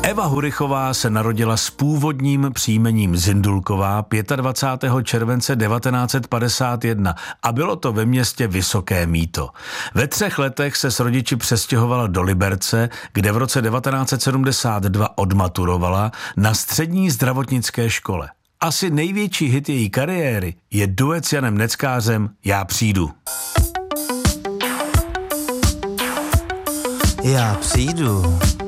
Eva Hurichová se narodila s původním příjmením Zindulková 25. července 1951 a bylo to ve městě Vysoké Mýto. Ve 3 letech se s rodiči přestěhovala do Liberce, kde v roce 1972 odmaturovala na střední zdravotnické škole. Asi největší hit její kariéry je duet s Janem Neckářem Já přijdu. Já přijdu.